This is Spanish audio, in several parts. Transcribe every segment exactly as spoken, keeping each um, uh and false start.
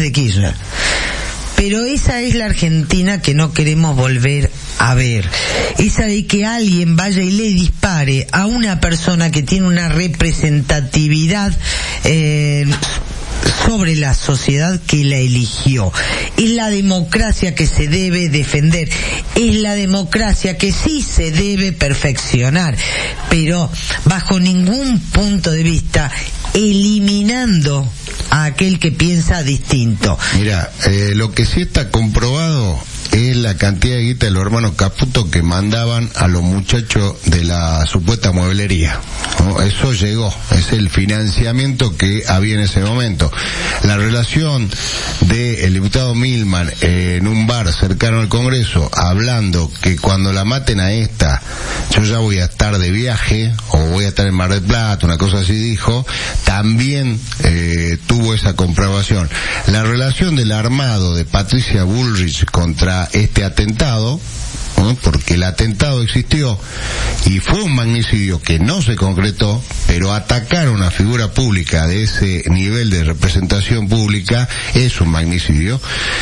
de Kirchner. Pero esa es la Argentina que no queremos volver a ver. Esa de que alguien vaya y le dispare a una persona que tiene una representatividad eh, sobre la sociedad que la eligió. Es la democracia que se debe defender, es la democracia que sí se debe perfeccionar, pero bajo ningún punto de vista eliminando a aquel que piensa distinto. Mira, eh, lo que sí está comprobado es la cantidad de guita de los hermanos Caputo que mandaban a los muchachos de la supuesta mueblería, ¿no? Eso llegó, es el financiamiento que había en ese momento. La relación del diputado Milman eh, en un bar cercano al Congreso, hablando que cuando la maten a esta, yo ya voy a estar de viaje, o voy a estar en Mar del Plata, una cosa así dijo, también eh, tuvo esa comprobación. La relación del armado de Patricia Bullrich contra este atentado, ¿no? Porque el atentado existió y fue un magnicidio que no se concretó, pero atacar a una figura pública de ese nivel de representación pública es un magnicidio.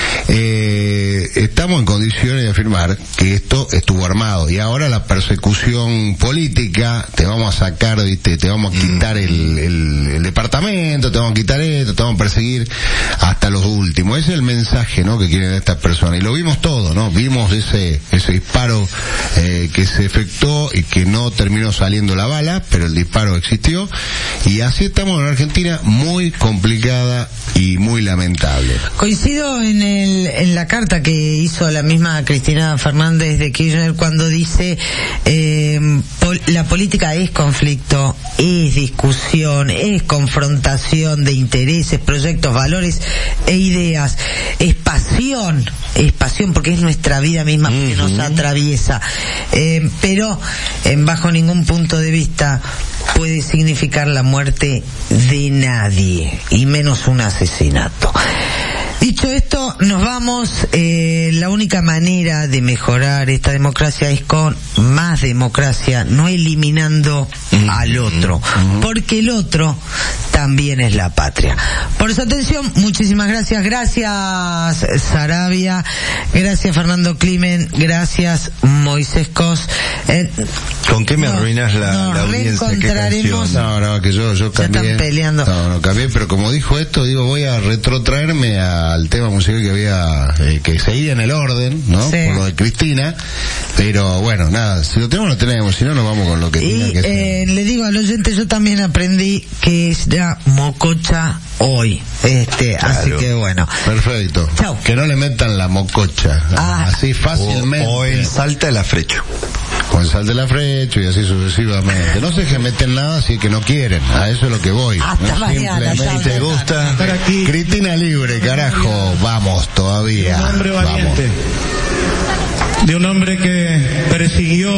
Eh, estamos en condiciones de afirmar que esto estuvo armado, y ahora la persecución política, te vamos a sacar, ¿viste? Te vamos a quitar el, el, el departamento, te vamos a quitar esto, te vamos a perseguir hasta los últimos. Ese es el mensaje, ¿no?, que quieren estas personas, y lo vimos todo, ¿no? Vimos ese ese disparo eh, que se efectuó y que no terminó saliendo la bala, pero el disparo existió, y así estamos en una Argentina muy complicada y muy lamentable. Coincido en el en la carta que hizo la misma Cristina Fernández de Kirchner cuando dice eh, pol- la política es conflicto, es discusión, es confrontación de intereses, proyectos, valores e ideas, es pasión, es pasión porque es nuestra vida misma que nos atraviesa, eh, pero eh, bajo ningún punto de vista puede significar la muerte de nadie, y menos un asesinato. Dicho esto, nos vamos. Eh, la única manera de mejorar esta democracia es con más democracia, no eliminando al otro, porque el otro también es la patria. Por su atención, muchísimas gracias. Gracias, Sarabia. Gracias, Fernando Climen. Gracias, Moisés Cos. Eh, ¿Con qué me no, arruinas la, nos la audiencia? ¿Qué canción? No, no, que yo, yo cambié. Ya están peleando. No, no cambié, pero como dijo esto, digo, voy a retrotraerme al tema musical que había, eh, que seguía en el orden, ¿no? Sí. Por lo de Cristina, pero bueno, nada, si lo tenemos, lo tenemos, si no, nos vamos con lo que y tenga que eh, ser. le digo al oyente, yo también aprendí que es ya mococha hoy, este, Claro. así que bueno. Perfecto. Chau. Que no le metan la mococha, Ah. así fácilmente. O, o el salta de la frecho. Con sal de la frecho y así sucesivamente. No se que meten nada si es que no quieren. A eso es lo que voy. Hasta no mañana, simplemente chao. te gusta. Estar aquí. Cristina libre, carajo. Vamos todavía. Un hombre Vamos. valiente. De un hombre que persiguió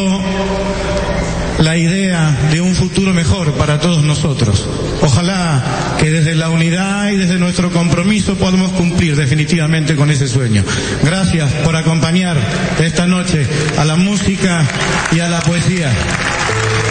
la idea de un futuro mejor para todos nosotros. Ojalá que desde la unidad y desde nuestro compromiso podamos cumplir definitivamente con ese sueño. Gracias por acompañar esta noche a la música y a la poesía.